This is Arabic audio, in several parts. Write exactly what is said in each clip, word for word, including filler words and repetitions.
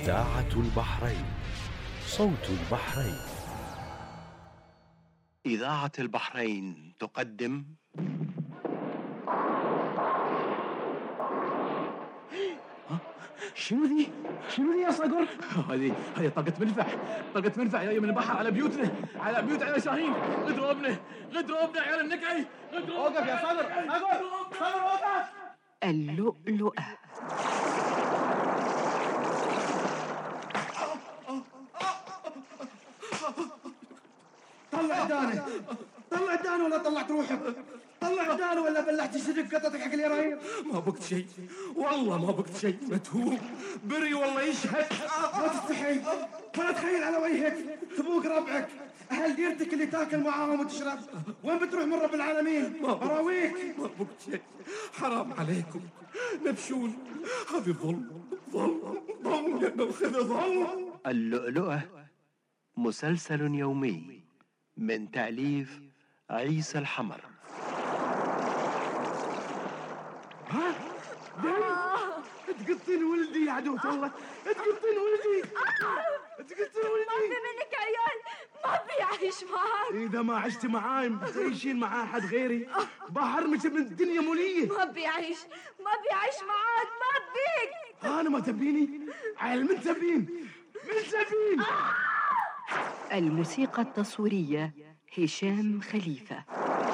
إذاعة البحرين، صوت البحرين. إذاعة البحرين تقدم شنو ذي؟ شنو ذي يا صقر؟ هذه هذه طلقة منفع، طلقة منفع جاية من البحر على بيوتنا، على بيوت على شاهين. غدروبنا غدروبنا يا عيال النكعي. اوقف يا صقر، صقر صقر اوقف. اللؤلؤة. طلع دانه، طلع دانه ولا طلعت روحك؟ طلع دانه ولا بلعت الشريف قطتك حق اليراير؟ ما بقت شيء، والله ما بقت شيء. متهوب بري والله يشهد. ما تستحي ولا تخيل على وجهك تبوق ربعك، اهل ديرتك اللي تاكل معاهم وتشرب. وين بتروح من رب العالمين؟ براويك. ما بقت شيء، حرام عليكم نبشون. هذه ظلم ظلم ظلم يا نوخذ ظلم. اللؤلؤة مسلسل يومي من تأليف عيسى الحمر. ها؟ تقطين ولدي يا عدو الله، تقطين ولدي، تقطين ما ولدي. في منك عيال، ما بيعيش معك. إذا ما عشت معاي تعيشين مع أحد غيري بحرمك من الدنيا مولية. ما بيعيش ما بيعيش معك، ما بيك. أنا ما تبيني؟ عيل من تبين؟ من تبين؟ الموسيقى التصويرية هشام خليفة.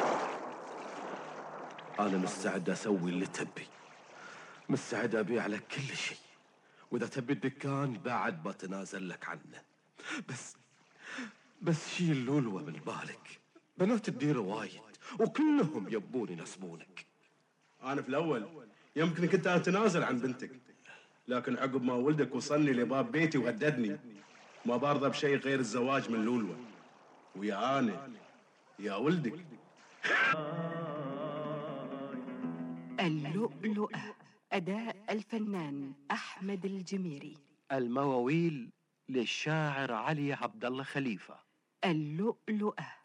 أنا مستعد أسوي اللي تبي، مستعد أبيع لك كل شيء، وإذا تبي الدكان بعد بتنازل لك عنه. بس بس شيل لولوة من بالك، بنات الديرة وايد وكلهم يبون ينسبونك. أنا في الأول يمكن كنت أتنازل عن بنتك، لكن عقب ما ولدك وصلني لباب بيتي وهددني ما برضى بشيء غير الزواج من لولوة. ويا أنا يا ولدك. اللؤلؤة. أداء الفنان أحمد الجميري. المواويل للشاعر علي عبد الله خليفة. اللؤلؤة.